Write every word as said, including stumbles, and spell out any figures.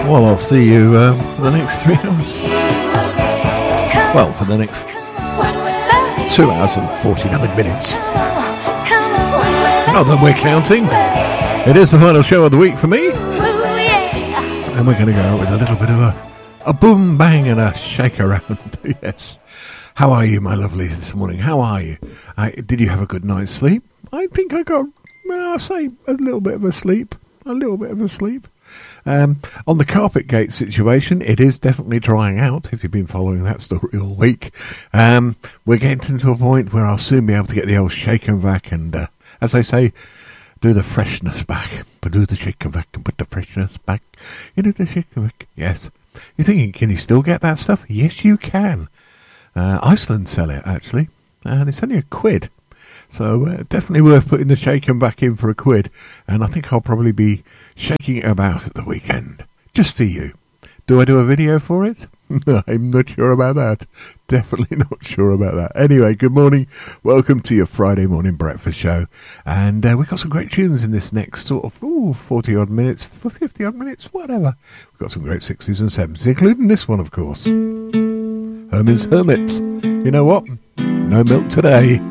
Well, I'll see you uh, for the next three hours. Well, for the next two hours and forty-nine minutes. Not that we're counting. It is the final show of the week for me. And we're going to go out with a little bit of a, a boom bang and a shake around. Yes. How are you, my lovelies, this morning? How are you? I, did you have a good night's sleep? I think I got, well, I'll say, a little bit of a sleep. A little bit of a sleep. Um, on the carpet gate situation, it is definitely drying out, if you've been following that story all week. Um, we're getting to a point where I'll soon be able to get the old shake and vac and, uh, as I say, do the freshness back. But do the shake and vac and put the freshness back. You know, the shake and vac. Yes. You're thinking, can you still get that stuff? Yes, you can. Uh, Iceland sell it, actually. And it's only a quid. So uh, definitely worth putting the shake and vac in for a quid. And I think I'll probably be shaking it about at the weekend. Just for you. Do I do a video for it? I'm not sure about that. Definitely not sure about that. Anyway, good morning. Welcome to your Friday morning breakfast show. And uh, we've got some great tunes in this next sort of ooh, forty-odd minutes, for fifty-odd minutes, whatever. We've got some great sixties and seventies, including this one, of course. Herman's Hermits. You know what? No milk today.